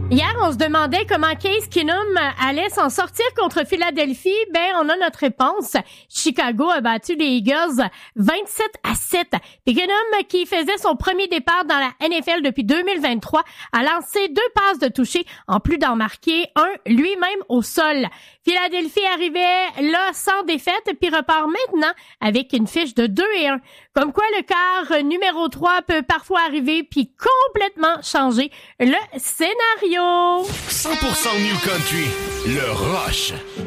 Hier, on se demandait comment Case Keenum allait s'en sortir contre Philadelphie. On a notre réponse. Chicago a battu les Eagles 27-7. Puis Keenum, qui faisait son premier départ dans la NFL depuis 2023, a lancé 2 passes de toucher, en plus d'en marquer un lui-même au sol. Philadelphie arrivait là sans défaite, puis repart maintenant avec une fiche de 2-1. Comme quoi le quart numéro 3 peut parfois arriver puis complètement changer le scénario. 100% New Country, le Rush.